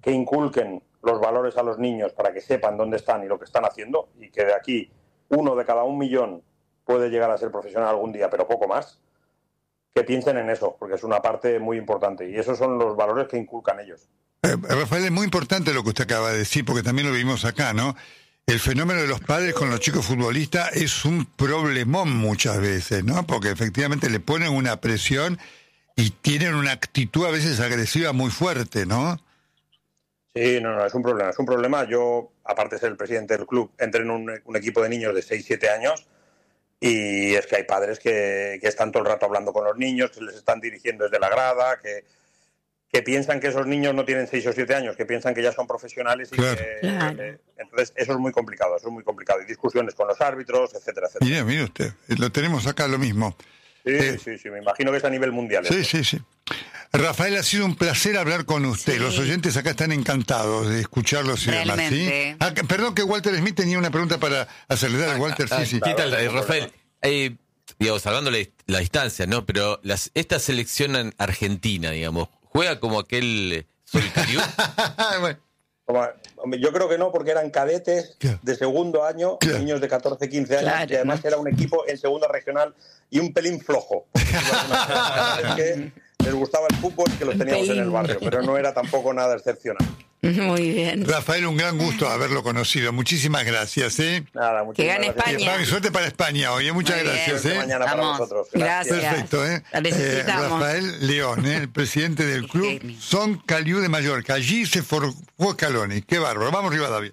que inculquen los valores a los niños para que sepan dónde están y lo que están haciendo, y que de aquí 1 de cada 1 millón puede llegar a ser profesional algún día, pero poco más, que piensen en eso, porque es una parte muy importante, y esos son los valores que inculcan ellos. Rafael, es muy importante lo que usted acaba de decir, porque también lo vimos acá, ¿no? El fenómeno de los padres con los chicos futbolistas es un problemón muchas veces, ¿no? Porque efectivamente le ponen una presión y tienen una actitud a veces agresiva muy fuerte, ¿no? Sí, no, es un problema. Yo, aparte de ser el presidente del club, entreno un equipo de niños de 6-7 años, y es que hay padres que están todo el rato hablando con los niños, que les están dirigiendo desde la grada, que piensan que esos niños no tienen 6 o 7 años, que piensan que ya son profesionales y claro. Entonces eso es muy complicado, y discusiones con los árbitros, etcétera, etcétera. Mire usted, lo tenemos acá lo mismo. Sí, me imagino que es a nivel mundial. Sí. Rafael, ha sido un placer hablar con usted. Sí. Los oyentes acá están encantados de escucharlos y demás, ¿sí? Perdón, que Walter Smith tenía una pregunta para hacerle. Dale, Walter, sí. ¿Qué tal, Rafael? Digamos, salvando la distancia, ¿no? Pero esta selección argentina, digamos, ¿juega como aquel Solcariú? Bueno. Yo creo que no, porque eran cadetes de segundo año, niños de 14, 15 años, y además era un equipo en segunda regional y un pelín flojo. Es que les gustaba el fútbol y que los teníamos en el barrio, pero no era tampoco nada excepcional. Muy bien. Rafael, un gran gusto haberlo conocido. Muchísimas gracias. Nada, que gane España. Suerte para España hoy. Muchas gracias. Mañana para nosotros. Gracias. Perfecto. Rafael León, el presidente del club Son Caliú de Mallorca. Allí se formó Scaloni. Qué bárbaro. Vamos, Rivadavia.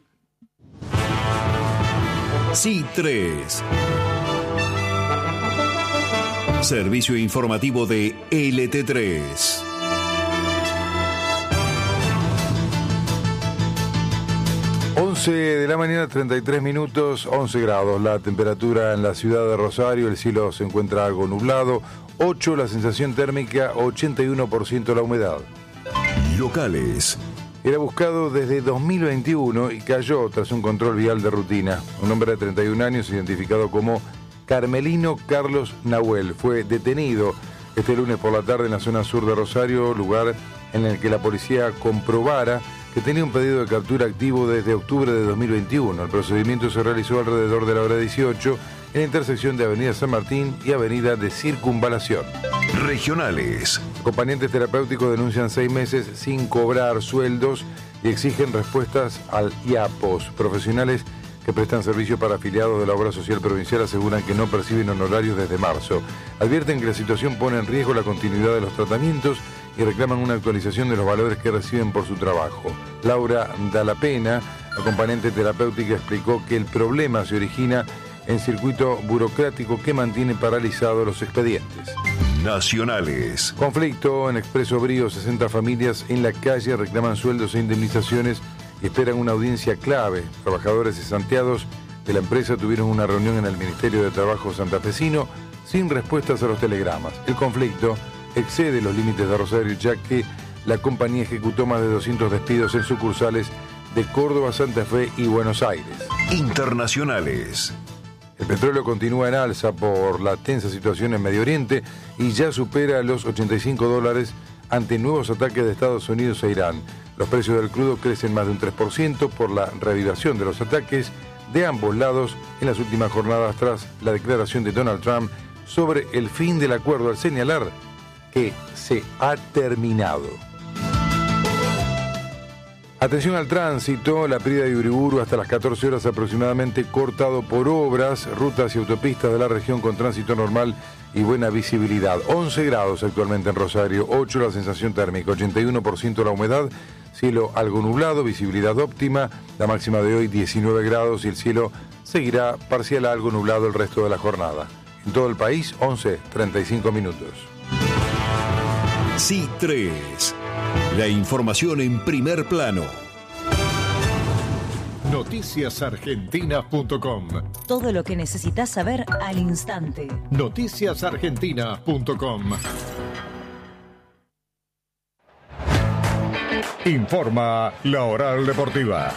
C3. Servicio informativo de LT3. 11 de la mañana, 33 minutos, 11 grados la temperatura en la ciudad de Rosario, el cielo se encuentra algo nublado, 8 la sensación térmica, 81% la humedad. Locales. Era buscado desde 2021 y cayó tras un control vial de rutina. Un hombre de 31 años, identificado como Carmelino Carlos Nahuel, fue detenido este lunes por la tarde en la zona sur de Rosario, lugar en el que la policía comprobara que tenía un pedido de captura activo desde octubre de 2021. El procedimiento se realizó alrededor de la hora 18 en la intersección de Avenida San Martín y Avenida de Circunvalación. Regionales. Acompañantes terapéuticos denuncian 6 meses sin cobrar sueldos y exigen respuestas al IAPOS. Profesionales que prestan servicio para afiliados de la obra social provincial aseguran que no perciben honorarios desde marzo. Advierten que la situación pone en riesgo la continuidad de los tratamientos y reclaman una actualización de los valores que reciben por su trabajo. Laura Dalapena, acompañante terapéutica, explicó que el problema se origina en circuito burocrático que mantiene paralizados los expedientes. Nacionales. Conflicto en Expreso Brío, 60 familias en la calle reclaman sueldos e indemnizaciones y esperan una audiencia clave. Trabajadores cesanteados de la empresa tuvieron una reunión en el Ministerio de Trabajo santafesino sin respuestas a los telegramas. El conflicto excede los límites de Rosario, ya que la compañía ejecutó más de 200 despidos en sucursales de Córdoba, Santa Fe y Buenos Aires. Internacionales. El petróleo continúa en alza por la tensa situación en Medio Oriente y ya supera los $85 ante nuevos ataques de Estados Unidos e Irán. Los precios del crudo crecen más de un 3% por la reavivación de los ataques de ambos lados en las últimas jornadas tras la declaración de Donald Trump sobre el fin del acuerdo, al señalar que se ha terminado. Atención al tránsito, la Prida de Uriburu hasta las 14 horas aproximadamente cortado por obras, rutas y autopistas de la región con tránsito normal y buena visibilidad. 11 grados actualmente en Rosario, 8 la sensación térmica, 81% la humedad, cielo algo nublado, visibilidad óptima, la máxima de hoy 19 grados y el cielo seguirá parcial a algo nublado el resto de la jornada. En todo el país, 11:35 minutos. C3. La información en primer plano. Noticiasargentinas.com. Todo lo que necesitas saber al instante. Noticiasargentinas.com. Informa La Oral Deportiva.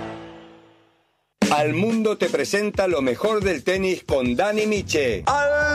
Al Mundo te presenta lo mejor del tenis con Dani Miche.